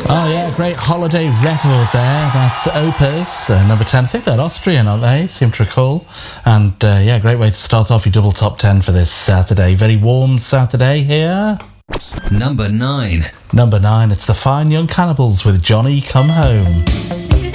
Oh yeah, great holiday record there. That's Opus, number 10. I think they're Austrian, aren't they? Seem to recall. And yeah, great way to start off your double top 10 for this Saturday. Very warm Saturday here. Number 9. Number 9, it's the Fine Young Cannibals with Johnny Come Home.